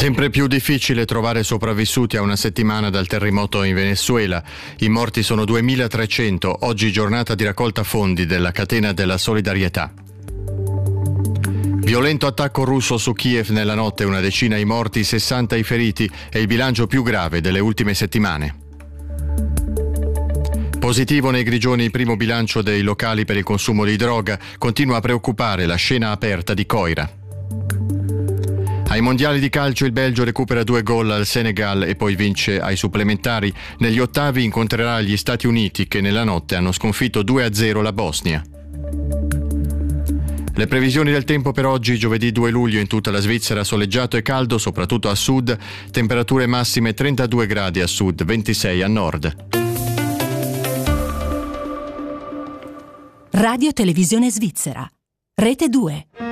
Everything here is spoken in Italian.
Sempre più difficile trovare sopravvissuti a una settimana dal terremoto in Venezuela. I morti sono 2300, oggi giornata di raccolta fondi della catena della solidarietà. Violento attacco russo su Kiev nella notte, una decina i morti, 60 i feriti, è il bilancio più grave delle ultime settimane. Positivo nei Grigioni il primo bilancio dei locali per il consumo di droga, continua a preoccupare la scena aperta di Coira. Ai mondiali di calcio il Belgio recupera 2 gol al Senegal e poi vince ai supplementari. Negli ottavi incontrerà gli Stati Uniti che nella notte hanno sconfitto 2-0 la Bosnia. Le previsioni del tempo per oggi, giovedì 2 luglio in tutta la Svizzera, soleggiato e caldo, soprattutto a sud, temperature massime 32 gradi a sud, 26 a nord. Radio Televisione Svizzera, Rete 2.